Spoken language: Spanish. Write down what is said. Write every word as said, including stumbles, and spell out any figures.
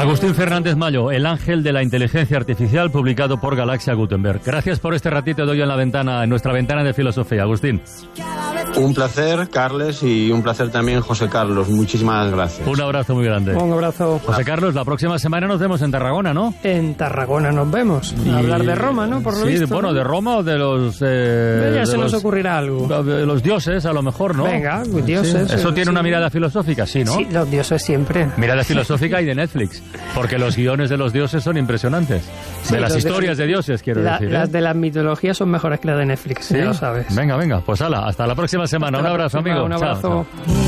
Agustín Fernández Mayo, el ángel de la inteligencia artificial, publicado por Galaxia Gutenberg. Gracias por este ratito de hoy en la ventana, en nuestra ventana de filosofía, Agustín. Un placer, Carles, y un placer también, José Carlos. Muchísimas gracias. Un abrazo muy grande. Un abrazo. José Carlos, la próxima semana nos vemos en Tarragona, ¿no? En Tarragona nos vemos. Y... a hablar de Roma, ¿no? Por lo sí, visto. bueno, ¿no? de Roma o de los... Eh, ya de se los, nos ocurrirá algo. De los dioses, a lo mejor, ¿no? Venga, dioses. Sí. ¿Eso tiene sí. una mirada filosófica? Sí, ¿no? Sí, los dioses siempre. Mirada filosófica y de Netflix, porque los guiones de los dioses son impresionantes. Sí, de las historias de, de dioses, quiero la, decir. ¿eh? Las de las mitologías son mejores que las de Netflix, ¿sí? Ya lo sabes. Venga, venga, pues hala, hasta la próxima semana. Hasta un abrazo, próxima, amigo. Un abrazo. Chao, chao.